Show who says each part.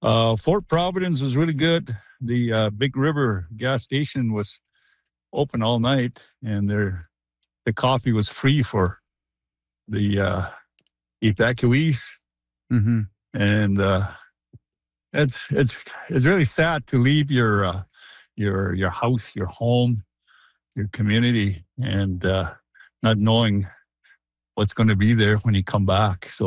Speaker 1: Fort Providence was really good. The Big River gas station was open all night, and the coffee was free for the evacuees.
Speaker 2: Mm-hmm.
Speaker 1: And it's really sad to leave your house, your home, your community, and not knowing what's going to be there when you come back. So